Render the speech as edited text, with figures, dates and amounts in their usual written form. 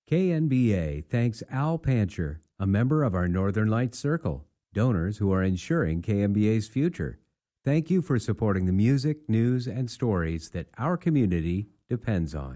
KNBA thanks Al Pancher, a member of our Northern Lights Circle, donors who are ensuring KNBA's future. Thank you for supporting the music, news, and stories that our community depends on.